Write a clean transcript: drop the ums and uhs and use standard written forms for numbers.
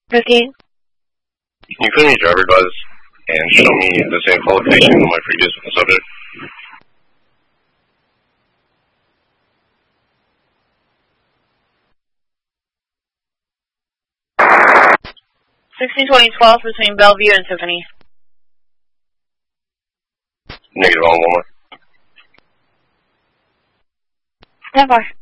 Proceed. Can you clear me driver buzz and show me the same qualification on my previous subject? (1620-12) between Bellevue and Tiffany. Negative on 1 more. Stand by.